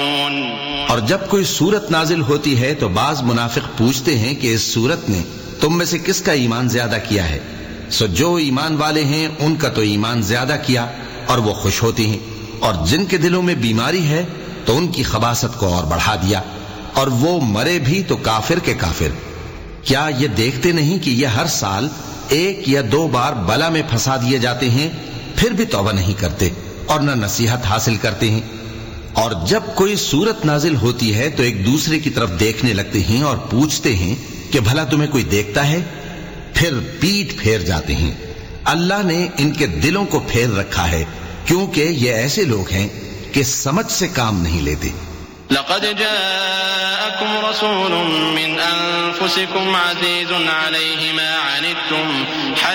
और जब कोई सूरत नाजिल होती है तो बाज मुनाफिक पूछते हैं कि इस सूरत ने तुम में से किसका ईमान ज्यादा किया है। सो जो ईमान वाले हैं उनका तो ईमान ज्यादा किया और वो खुश होती हैं, और जिनके दिलों में बीमारी है तो उनकी खबासत को और बढ़ा दिया, और वो मरे भी तो काफिर के काफिर। क्या ये देखते नहीं कि ये हर साल 1 या 2 बार बला में फंसा दिए जाते हैं, फिर भी तौबा नहीं करते और न नसीहत हासिल करते हैं। और जब कोई सूरत नाजिल होती है तो एक दूसरे की तरफ देखने लगते हैं और पूछते हैं कि भला तुम्हें कोई देखता है, फिर पीठ फेर जाते हैं। अल्लाह ने इनके दिलों को फेर रखा है, क्योंकि ये ऐसे लोग हैं कि समझ से काम नहीं लेते। लक़द जाअकुम रसूलुम मिन अनफुसिकुम अज़ीज़ुन अलैहि मा अनित्तुम